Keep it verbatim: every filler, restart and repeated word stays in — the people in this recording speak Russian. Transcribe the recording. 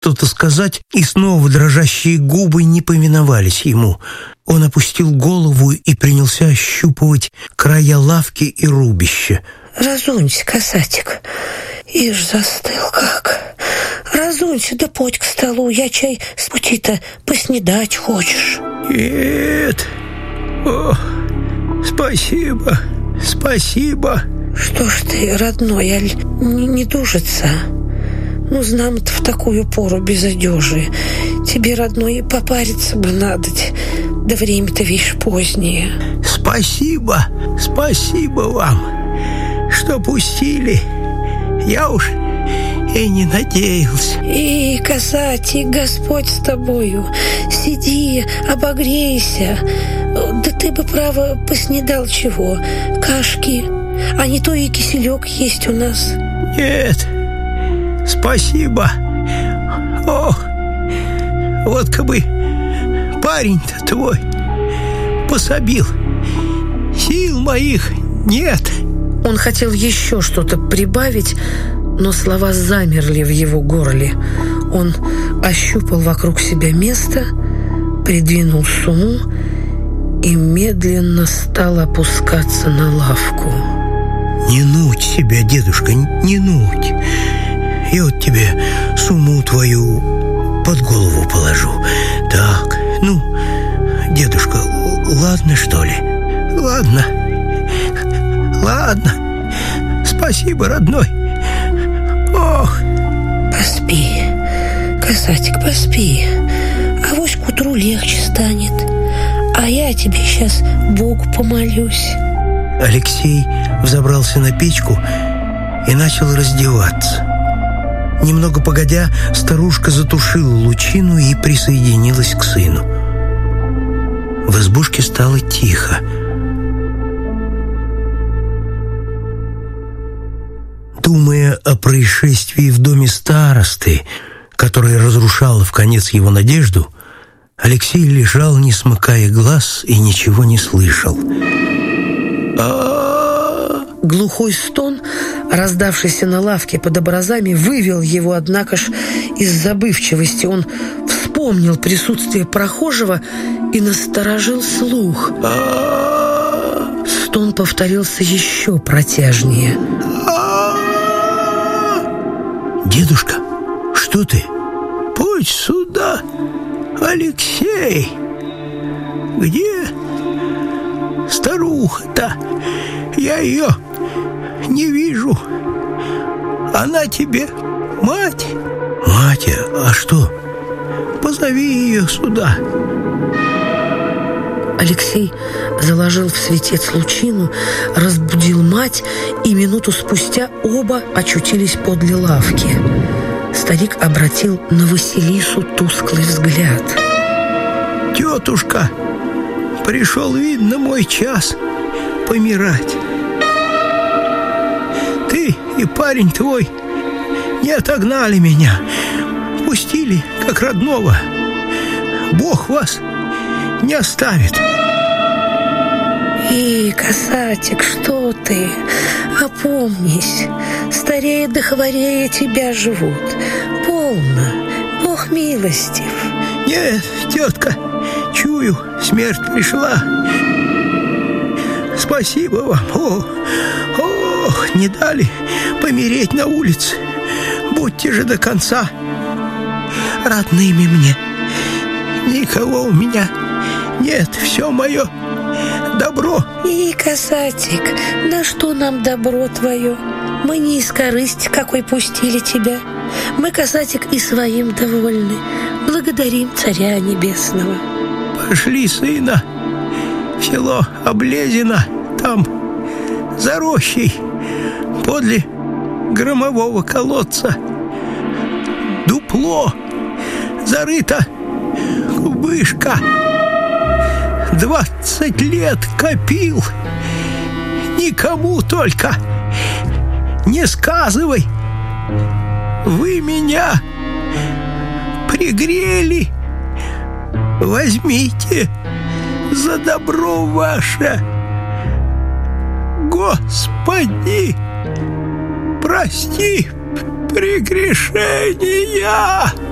что-то сказать, и снова дрожащие губы не повиновались ему. Он опустил голову и принялся ощупывать края лавки и рубища. «Разунься, касатик, ишь застыл как. Разунься, да подь к столу, я чай с пути-то поснедать хочешь». «Нет, о, спасибо, спасибо». «Что ж ты, родной, аль не, не дужится? Ну, знам-то в такую пору без одежи. Тебе, родной, попариться бы надоть, да время-то, видишь, позднее». «Спасибо, спасибо вам, что пустили. Я уж и не надеялся». «И, касатик, Господь с тобою, сиди, обогрейся. Да ты бы, право, поснедал чего, кашки, а не то и киселек есть у нас». «Нет, спасибо. Ох, вот как бы парень-то твой пособил. Сил моих нет». Он хотел еще что-то прибавить, но слова замерли в его горле. Он ощупал вокруг себя место, придвинул сумму и медленно стал опускаться на лавку. «Не нудь себя, дедушка, не нудь. Я вот тебе сумму твою под голову положу. Так, ну, дедушка, ладно, что ли? Ладно, ладно. Спасибо, родной. Ох!» «Поспи, касатик, поспи. Авось к утру легче станет. А я тебе сейчас Богу помолюсь». Алексей взобрался на печку и начал раздеваться. Немного погодя, старушка затушила лучину и присоединилась к сыну. В избушке стало тихо. Думая о происшествии в доме старосты, которое разрушало вконец его надежду, Алексей лежал, не смыкая глаз, и ничего не слышал. Глухой стон, раздавшийся на лавке под образами, вывел его, однако ж, из забывчивости. Он вспомнил присутствие прохожего и насторожил слух. Стон повторился еще протяжнее. «Дедушка, что ты? Путь сюда, Алексей! Где старуха-то? Я ее не вижу. Она тебе мать?» «Мать? А что? Позови ее сюда». Алексей заложил в светец лучину, разбудил мать, и минуту спустя оба очутились подле лавки. Старик обратил на Василису тусклый взгляд. «Тетушка, пришел, видно, мой час помирать. Ты и парень твой не отогнали меня, пустили как родного. Бог вас не оставит». «И, касатик, что ты? Опомнись, старее да хворее тебя живут. Полно, Бог милостив». «Нет, тетка, чую, смерть пришла. Спасибо вам. О, ох, не дали помереть на улице. Будьте же до конца родными мне. Никого у меня нет, все мое добро». «И, касатик, на что нам добро твое? Мы не из корысти какой пустили тебя. Мы, касатик, и своим довольны. Благодарим Царя Небесного». «Пошли, сына, в село Облезино, там, за рощей, подле громового колодца. Дупло зарыто, кубышка. Двадцать лет копил. Никому только не сказывай. Вы меня пригрели. Возьмите за добро ваше. Господи, прости прегрешения».